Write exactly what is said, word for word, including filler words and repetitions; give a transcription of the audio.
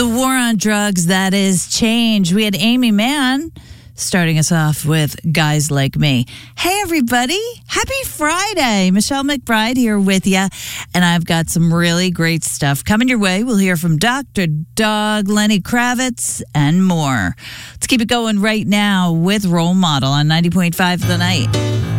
The war on drugs, that is change. We had Amy Mann starting us off with Guys Like Me. Hey, everybody. Happy Friday. Michelle McBride here with you. And I've got some really great stuff coming your way. We'll hear from Doctor Dog, Lenny Kravitz, and more. Let's keep it going right now with Role Model on ninety point five The Night.